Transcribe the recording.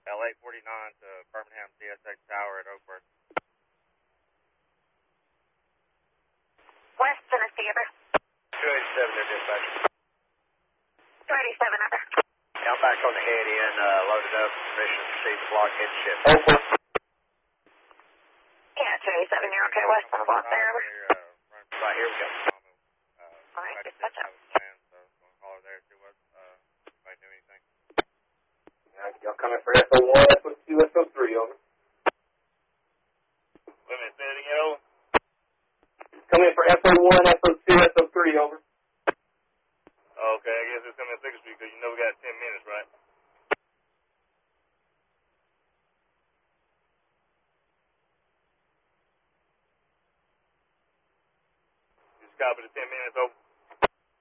L849 to Birmingham CSX Tower at Oakworth. West Tennessee, over. 287 there, dispatch. 287, over. Yeah, I'm back on the head in, loaded up, permission to proceed to blockhead ship. Oakworth. Yeah, 287, you're okay, west on the block there, over. Right, here we go. Alright, dispatch up. So I'm going to call her there, see what, if I do anything. Y'all coming for SO1, SO2, SO3, over. Wait a minute, say it again, over. Come in for SO1, SO2, SO3, over. Okay, I guess it's coming at 6th Street because you know we got 10 minutes, right? Just copy the 10